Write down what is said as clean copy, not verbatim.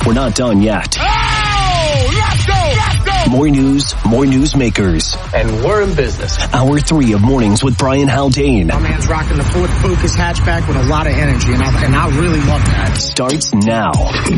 We're not done yet. Let's go! More news, more newsmakers. And we're in business. Hour 3 of Mornings with Brian Haldane. My man's rocking the Ford Focus hatchback with a lot of energy, and I really love that. Starts now.